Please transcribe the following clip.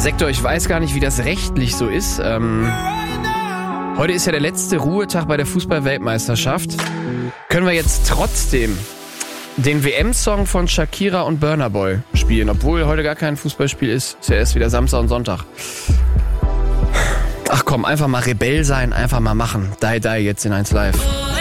Sektor, ich weiß gar nicht, wie das rechtlich so ist. Heute ist ja der letzte Ruhetag bei der Fußball-Weltmeisterschaft. Können wir jetzt trotzdem den WM-Song von Shakira und Burna Boy spielen, obwohl heute gar kein Fußballspiel ist? Ist ja erst wieder Samstag und Sonntag. Ach komm, einfach mal Rebell sein, einfach mal machen. Die jetzt in 1 Live.